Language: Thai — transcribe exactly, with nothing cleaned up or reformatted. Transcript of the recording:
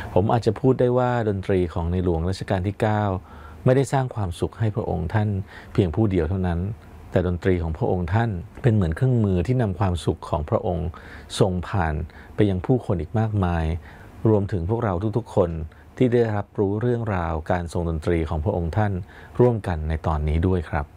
ผมอาจจะพูดได้ว่าดนตรีของในหลวงรัชกาลที่ เก้า ไม่ได้สร้างความสุขให้พระองค์ท่านเพียงผู้เดียวเท่านั้นแต่ดนตรีของพระองค์ท่านเป็นเหมือนเครื่องมือที่นำความสุขของพระองค์ส่งผ่านไปยังผู้คนอีกมากมายรวมถึงพวกเราทุกๆคนที่ได้รับรู้เรื่องราวการทรงดนตรีของพระองค์ท่านร่วมกันในตอนนี้ด้วยครับ